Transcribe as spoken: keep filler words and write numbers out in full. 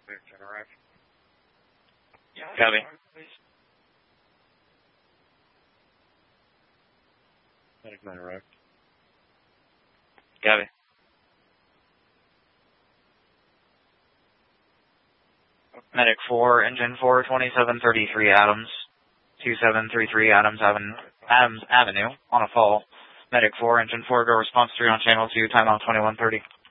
Copy. Medic nine arrived. Copy. Medic four, engine four, twenty-seven thirty-three Adams. two seven three three Adams Avenue, Adams Avenue, on a fall. Medic four, engine four, go response three on channel two, timeout twenty-one thirty.